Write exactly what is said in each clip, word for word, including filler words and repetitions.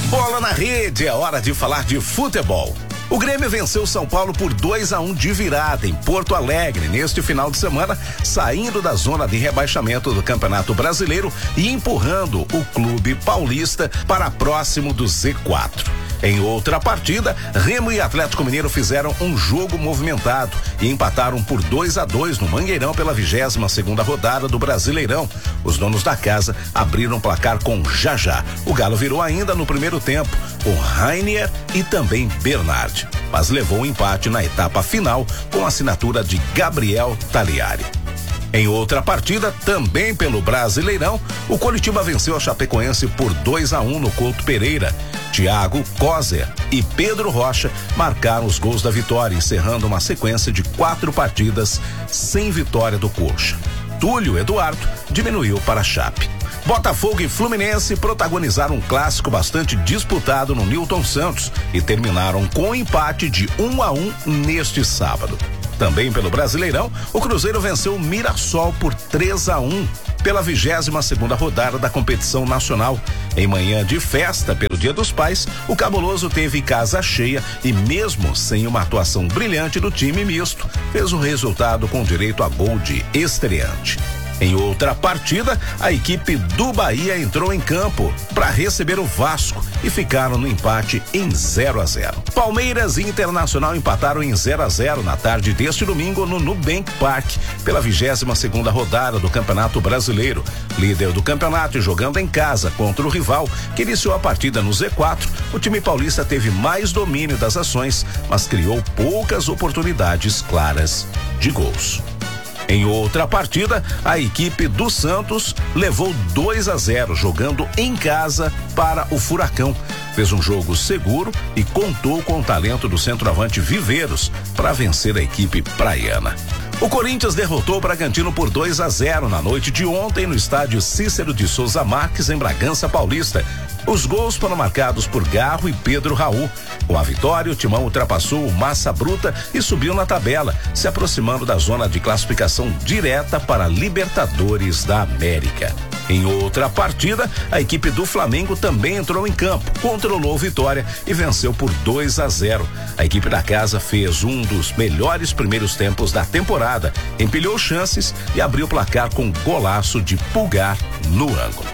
Bola na rede, é hora de falar de futebol. O Grêmio venceu São Paulo por dois a um de virada em Porto Alegre neste final de semana, saindo da zona de rebaixamento do Campeonato Brasileiro e empurrando o clube paulista para próximo do Z quatro. Em outra partida, Remo e Atlético Mineiro fizeram um jogo movimentado e empataram por dois a dois no Mangueirão pela vigésima segunda rodada do Brasileirão. Os donos da casa abriram o placar com Jajá. O Galo virou ainda no primeiro tempo com Rainier e também Bernard, mas levou o empate na etapa final com a assinatura de Gabriel Tagliari. Em outra partida, também pelo Brasileirão, o Coritiba venceu a Chapecoense por dois a um no Couto Pereira. Thiago Kozer e Pedro Rocha marcaram os gols da vitória, encerrando uma sequência de quatro partidas sem vitória do Coxa. Túlio Eduardo diminuiu para a Chape. Botafogo e Fluminense protagonizaram um clássico bastante disputado no Newton Santos e terminaram com um empate de um a um neste sábado. Também pelo Brasileirão, o Cruzeiro venceu o Mirassol por três a um pela vigésima segunda rodada da competição nacional. Em manhã de festa pelo Dia dos Pais, o Cabuloso teve casa cheia e, mesmo sem uma atuação brilhante do time misto, fez o resultado com direito a gol de estreante. Em outra partida, a equipe do Bahia entrou em campo para receber o Vasco e ficaram no empate em zero a zero. Palmeiras e Internacional empataram em zero a zero na tarde deste domingo no Nubank Park pela vigésima segunda rodada do Campeonato Brasileiro. Líder do campeonato e jogando em casa contra o rival que iniciou a partida no Z quatro, o time paulista teve mais domínio das ações, mas criou poucas oportunidades claras de gols. Em outra partida, a equipe do Santos levou dois a zero jogando em casa para o Furacão. Fez um jogo seguro e contou com o talento do centroavante Viveiros para vencer a equipe praiana. O Corinthians derrotou o Bragantino por dois a zero na noite de ontem no estádio Cícero de Souza Marques, em Bragança Paulista. Os gols foram marcados por Garro e Pedro Raul. Com a vitória, o Timão ultrapassou o Massa Bruta e subiu na tabela, se aproximando da zona de classificação direta para a Libertadores da América. Em outra partida, a equipe do Flamengo também entrou em campo, controlou a vitória e venceu por dois a zero. A equipe da casa fez um dos melhores primeiros tempos da temporada, empilhou chances e abriu o placar com um golaço de Pulgar no ângulo.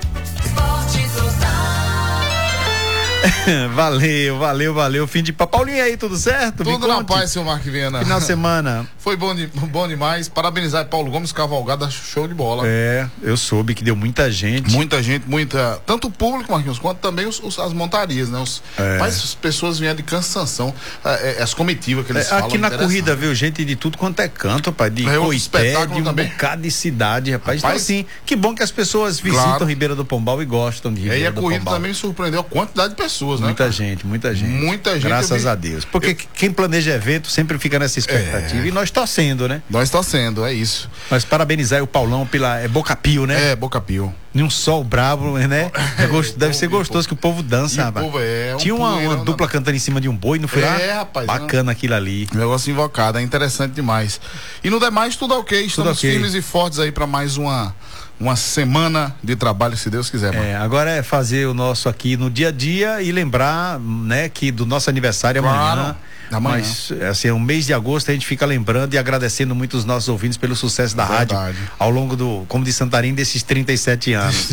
Valeu, valeu, valeu. Fim de papo. Paulinho aí, tudo certo? Tudo na paz, seu Marco Viana. Final de semana. Foi bom, de, bom demais. Parabenizar Paulo Gomes Cavalgada, show de bola. É, eu soube que deu muita gente. Muita gente, muita. Tanto o público, Marquinhos, quanto também os, os, as montarias, né? Os, é. Mas as pessoas vieram de cansação, é, é, as comitivas que eles é, falam. Aqui na corrida, viu, gente de tudo quanto é canto, rapaz. De é, Coité, de um também. bocado de cidade, rapaz. rapaz. Então, assim, que bom que as pessoas visitam claro. Ribeira do Pombal e gostam de Ribeira é, e a do corrida Pombal. também me surpreendeu a quantidade de pessoas. Pessoas, muita né, gente, muita gente. Muita gente. Graças a Deus. Porque eu... quem planeja evento sempre fica nessa expectativa. É... E nós torcendo, né? Nós torcendo, é isso. Mas parabenizar o Paulão pela. É Boca Pio, né? É, Boca Pio. E um sol bravo, né? É, gost... Deve ser gostoso que o povo dança, rapaz. É, um Tinha uma, uma dupla cantando em cima de um boi, não foi lá? É, rapaz. Bacana não... aquilo ali. Negócio invocado, é interessante demais. E no demais, tudo ok. Estamos tudo okay. firmes e fortes aí para mais uma. Uma semana de trabalho, se Deus quiser. Mano. É, agora é fazer o nosso aqui no dia a dia e lembrar, né, que do nosso aniversário claro, amanhã. amanhã. Mas, assim, o mês de agosto a gente fica lembrando e agradecendo muito os nossos ouvintes pelo sucesso da Verdade. rádio ao longo do, como de Santarém, desses trinta e sete anos.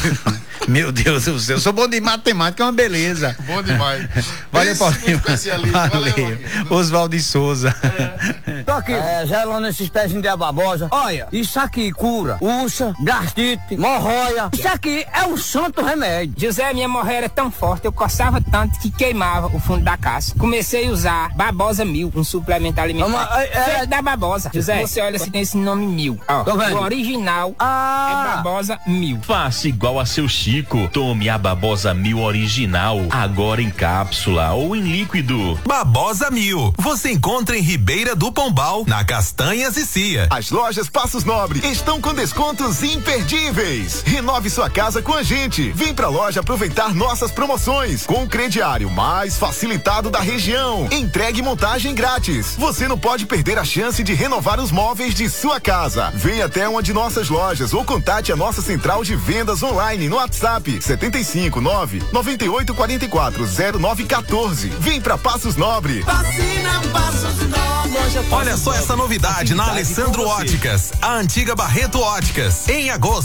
Meu Deus do céu, eu sou bom de matemática, é uma beleza. Bom demais. Valeu, Paulinho. Valeu. Oswaldo de Souza. É. Tô aqui, é, gelando esses pezinhos de ababosa. Olha, isso aqui cura ursa, gastrite, morroia. Isso aqui é um santo remédio. José, minha morreira era tão forte, eu coçava tanto que queimava o fundo da caixa. Comecei a usar Babosa Mil, um suplemento alimentar. Uma, é, é da Babosa. José, você olha se tem esse nome Mil. Ó, o original ah. é Babosa Mil. Faça igual a seu Chico. Tome a Babosa Mil original, agora em cápsula ou em líquido. Babosa Mil. Você encontra em Ribeira do Pombal, na Castanhas e Cia. As lojas Passos Nobre estão com descontos imperdíveis. Renove sua casa com a gente. Vem pra loja aproveitar nossas promoções com o crediário mais facilitado da região. Entregue e montagem grátis. Você não pode perder a chance de renovar os móveis de sua casa. Venha até uma de nossas lojas ou contate a nossa central de vendas online no WhatsApp WhatsApp setenta e cinco nove noventa e oito quarenta e quatro zero nove quatorze. Vem pra Passos Nobre. Vacina Passos Nobre. Olha só essa novidade na Alessandro Óticas, a antiga Barreto Óticas. Em agosto